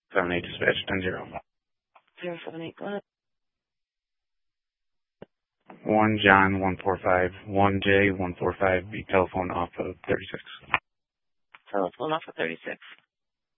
78 dispatch 10-0. 078, go ahead. 1 John 145, 1 J 145, be telephone off of 36. Telephone off of 36.